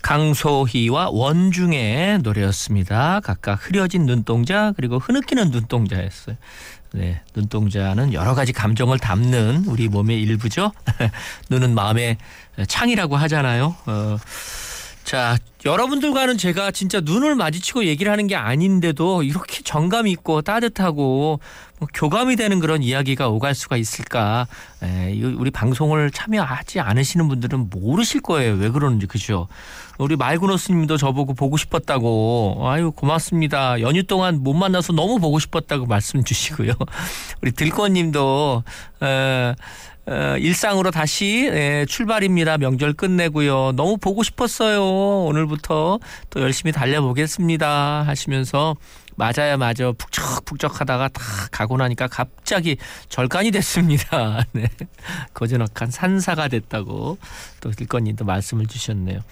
강소희와 원중의 노래였습니다. 각각 흐려진 눈동자 그리고 흐느끼는 눈동자였어요. 네, 눈동자는 여러 가지 감정을 담는 우리 몸의 일부죠. 눈은 마음의 창이라고 하잖아요. 자, 여러분들과는 제가 진짜 눈을 마주치고 얘기를 하는 게 아닌데도 이렇게 정감 있고 따뜻하고 교감이 되는 그런 이야기가 오갈 수가 있을까. 우리 방송을 참여하지 않으시는 분들은 모르실 거예요. 왜 그러는지. 그죠? 우리 말구노스 님도 저보고 보고 싶었다고. 아유, 고맙습니다. 연휴 동안 못 만나서 너무 보고 싶었다고 말씀 주시고요. 우리 들권 님도 일상으로 다시 출발입니다. 명절 끝내고요. 너무 보고 싶었어요. 오늘부터 또 열심히 달려보겠습니다 하시면서 맞아요. 북적북적하다가 다 가고 나니까 갑자기 절간이 됐습니다. 네. 거저넉한 산사가 됐다고 또 길건님도 말씀을 주셨네요.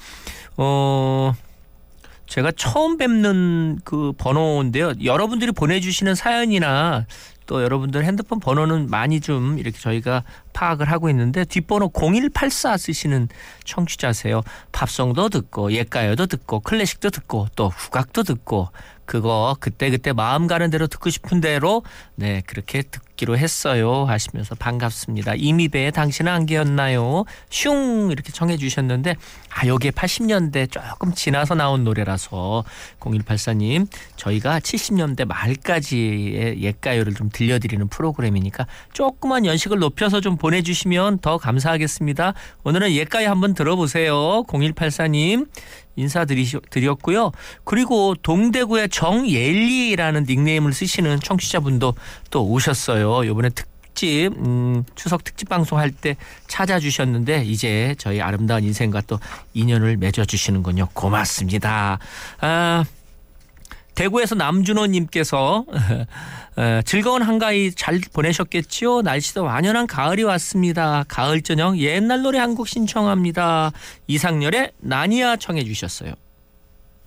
제가 처음 뵙는 그 번호인데요. 여러분들이 보내주시는 사연이나 또 여러분들 핸드폰 번호는 많이 좀 이렇게 저희가 파악을 하고 있는데 뒷번호 0184 쓰시는 청취자세요. 팝송도 듣고 옛가요도 듣고 클래식도 듣고 또 국악도 듣고 그거 그때 마음 가는 대로 듣고 싶은 대로 네 그렇게 듣기로 했어요 하시면서 반갑습니다. 이미배의 당신은 안개였나요? 슝 이렇게 청해 주셨는데 여기에 80년대 조금 지나서 나온 노래라서 0184님 저희가 70년대 말까지의 옛가요를 좀 들려드리는 프로그램이니까 조그만 연식을 높여서 좀 보내주시면 더 감사하겠습니다. 오늘은 옛가요 한번 들어보세요. 0184님 인사드렸고요. 그리고 동대구의 정예리라는 닉네임을 쓰시는 청취자분도 또 오셨어요. 이번에 특집 추석 특집 방송할 때 찾아주셨는데 이제 저희 아름다운 인생과 또 인연을 맺어주시는군요. 고맙습니다. 대구에서 남준호님께서 즐거운 한가위 잘 보내셨겠지요? 날씨도 완연한 가을이 왔습니다. 가을 저녁 옛날 노래 한 곡 신청합니다. 이상열의 나니아 청해 주셨어요.